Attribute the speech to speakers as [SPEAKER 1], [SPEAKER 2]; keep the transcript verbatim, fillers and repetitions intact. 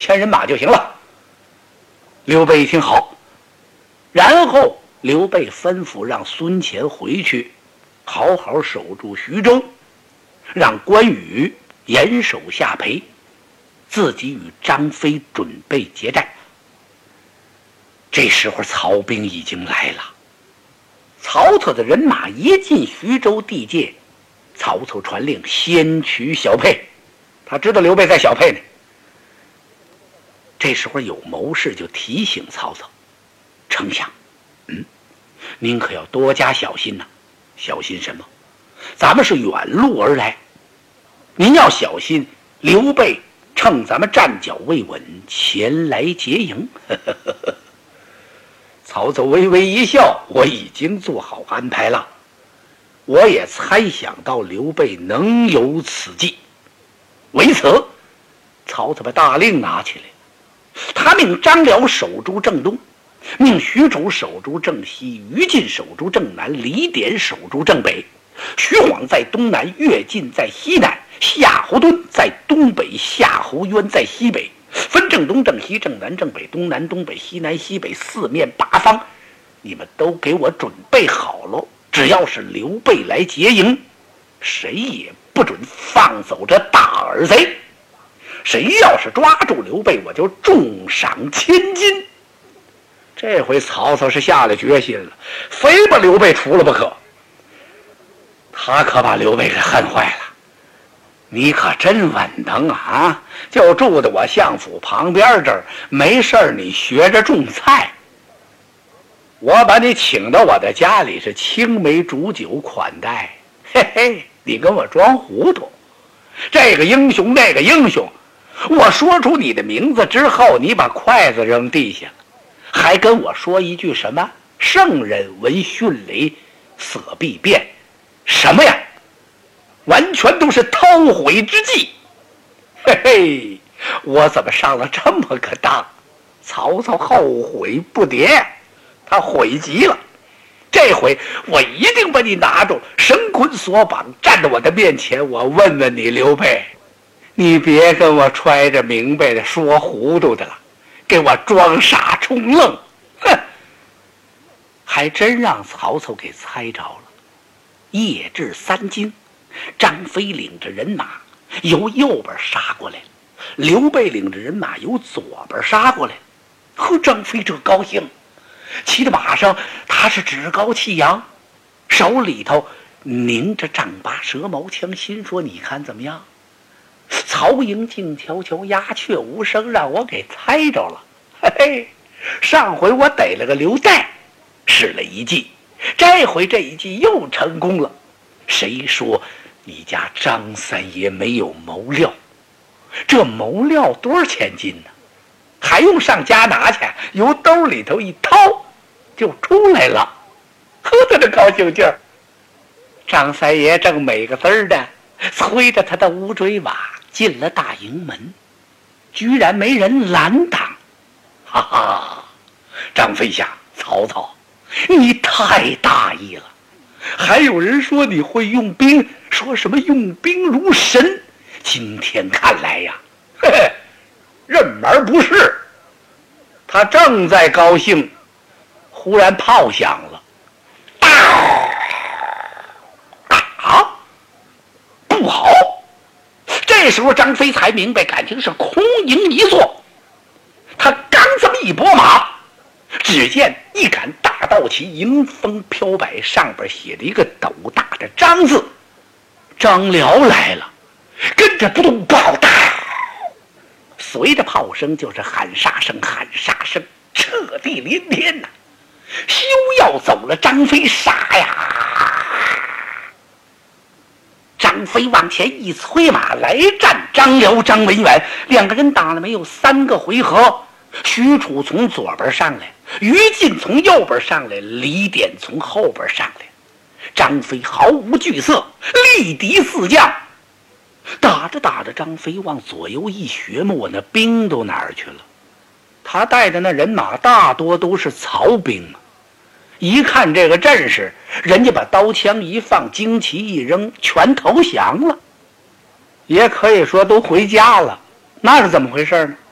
[SPEAKER 1] 千人马就行了。刘备一听好，然后刘备吩咐让孙乾回去好好守住徐州，让关羽严守下邳，自己与张飞准备接战。这时候曹兵已经来了，曹操的人马一进徐州地界，曹操传令先取小沛，他知道刘备在小沛呢。这时候有谋士就提醒曹操：丞相，嗯，您可要多加小心呐、啊！小心什么？咱们是远路而来，您要小心刘备趁咱们站脚未稳前来劫营。曹操微微一笑：我已经做好安排了，我也猜想到刘备能有此计。为此，曹操把大令拿起来，他命张辽守住正东，命许褚守住正西，于禁守住正南，李典守住正北，徐晃在东南，乐进在西南，夏侯惇在东北，夏侯渊在西北，分正东正西正南正北东南东北西南西北四面八方，你们都给我准备好了，只要是刘备来劫营，谁也不准放走这大耳贼，谁要是抓住刘备，我就重赏千金。这回曹操是下了决心了，非把刘备除了不可。他可把刘备给恨坏了，你可真稳当啊，就住在我相府旁边这儿，没事儿你学着种菜，我把你请到我的家里，是青梅煮酒款待，嘿嘿，你跟我装糊涂。这个英雄那个英雄，我说出你的名字之后，你把筷子扔地下，还跟我说一句什么圣人闻迅雷色必变，什么呀，完全都是偷悔之计。嘿嘿，我怎么上了这么个当？曹操后悔不迭，他悔极了。这回我一定把你拿住，绳捆索绑，站在我的面前，我问问你，刘备，你别跟我揣着明白的说糊涂的了，给我装傻充愣。哼，还真让曹操给猜着了。夜至三更，张飞领着人马由右边杀过来，刘备领着人马由左边杀过来。呵，张飞这高兴，骑着马上，他是趾高气扬，手里头拧着丈八蛇矛枪，心说你看怎么样？曹营静悄悄，鸦雀无声，让我给猜着了。嘿嘿，上回我逮了个刘岱，使了一计，这回这一计又成功了。谁说你家张三爷没有谋料？这谋料多少千金呢？还用上家拿去？由兜里头一掏就出来了。呵，他这高兴劲儿！张三爷正美个滋儿的催着他的乌骓马进了大营门，居然没人拦挡。哈哈，张飞想，曹操你太大意了，还有人说你会用兵，说什么用兵如神，今天看来呀，嘿嘿，任而不是。他正在高兴，忽然炮响了，啊，不好！这时候张飞才明白，感情是空营一座。他刚这么一拨马，只见一杆大道旗迎风飘摆，上边写着一个斗大的张字，张辽来了。跟着扑通炮打，随着炮声就是喊杀声，喊杀声，彻地连天呐、啊！休要走了，张飞杀呀！张飞往前一催马来战张辽、张文远，两个人打了没有三个回合，许褚从左边上来，于禁从右边上来，李典从后边上来。张飞毫无惧色，力敌四将。打着打着，张飞往左右一学摸，那兵都哪儿去了？他带的那人马大多都是曹兵啊！一看这个阵势，人家把刀枪一放，旌旗一扔，全投降了，也可以说都回家了。那是怎么回事呢？